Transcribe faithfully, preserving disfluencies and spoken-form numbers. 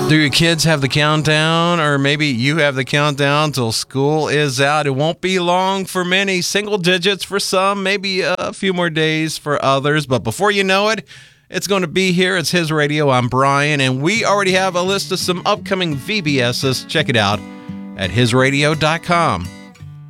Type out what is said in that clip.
Do your kids have the countdown, or maybe you have the countdown till school is out? It won't be long for many, single digits for some, maybe a few more days for others. But before you know it, it's going to be here. It's His Radio. I'm Brian, and we already have a list of some upcoming V B Ss. Check it out at his radio dot com.